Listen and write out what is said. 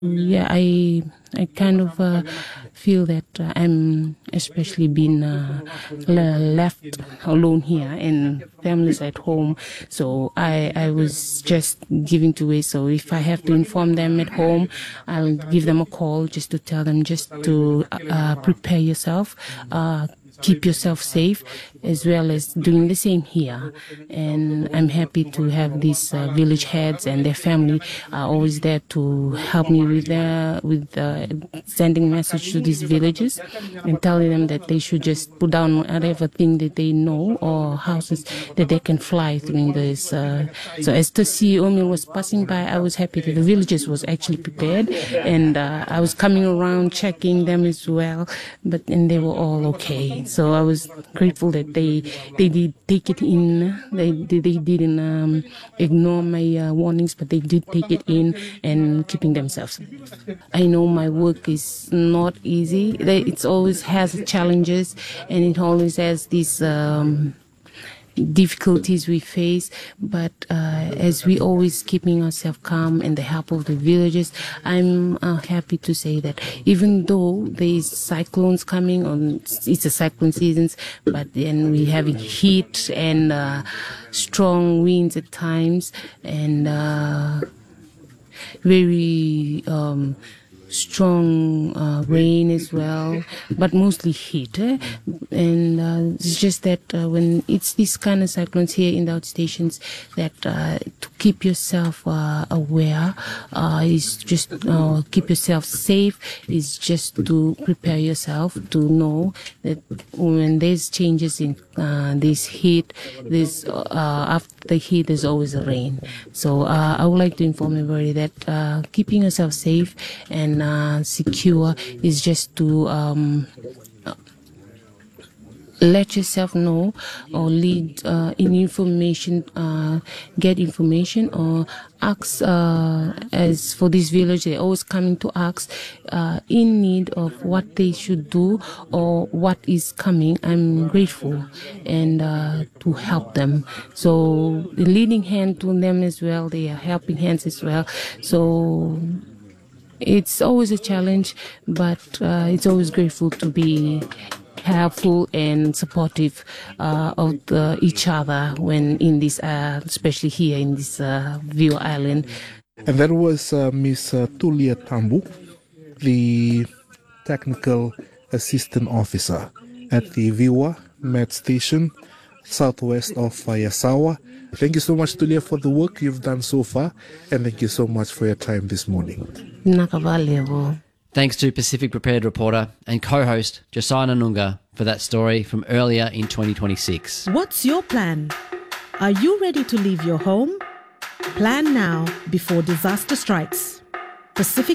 Yeah, I kind of feel that I'm especially been left alone here and families at home. So I was just giving to away. So if I have to inform them at home, I'll give them a call just to tell them just to prepare yourself. Keep yourself safe, as well as doing the same here. And I'm happy to have these village heads and their family are always there to help me with sending message to these villages and telling them that they should just put down whatever thing that they know or houses that they can fly during this. So as the CEO was passing by, I was happy that the villages was actually prepared, and I was coming around checking them as well, and they were all okay. So I was grateful that they did take it in. They didn't ignore my warnings, but they did take it in and keeping themselves safe. I know my work is not easy. It always has challenges, and it always has these difficulties we face, but as we always keeping ourselves calm and the help of the villagers, I'm happy to say that even though there's cyclones coming on, it's a cyclone seasons, but then we having heat and strong winds at times, and very strong rain as well, but mostly heat. And it's just that when it's these kind of cyclones here in the outstations, that to keep yourself aware is just keep yourself safe, is just to prepare yourself to know that when there's changes in this heat, after the heat there's always a rain. So I would like to inform everybody that keeping yourself safe and secure is just to let yourself know or lead in information, get information, or ask. As for this village, they're always coming to ask in need of what they should do or what is coming. I'm grateful and to help them. So the leading hand to them as well. They are helping hands as well. So it's always a challenge, but it's always grateful to be helpful and supportive of each other when in this, especially here in this Viwa Island. And that was Miss Tulia Tambu, the Technical Assistant Officer at the Viwa Med Station, southwest of Yasawa. Thank you so much, Tulia, for the work you've done so far, and thank you so much for your time this morning. Thanks to Pacific Prepared reporter and co-host Josiah Nunga for that story from earlier in 2026. What's your plan? Are you ready to leave your home? Plan now before disaster strikes. Pacific